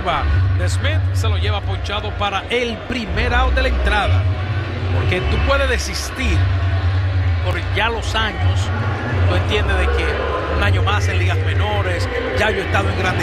curva de Smith, se lo lleva ponchado para el primer out de la entrada. Porque tú puedes desistir por ya los años, tú entiendes de que un año más en ligas menores, ya yo he estado en grandes